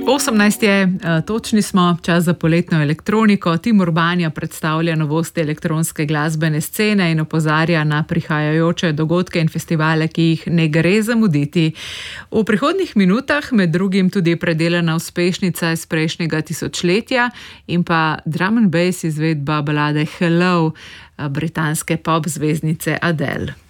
18 je, točni smo, čas za poletno elektroniko. Tim Urbania predstavlja novosti elektronske glasbene scene in opozarja na prihajajoče dogodke in festivale, ki jih ne gre zamuditi. V prihodnjih minutah med drugim tudi predelana uspešnica iz prejšnjega tisočletja in pa drum and bass izvedba balade Hello britanske pop zvezdnice Adele.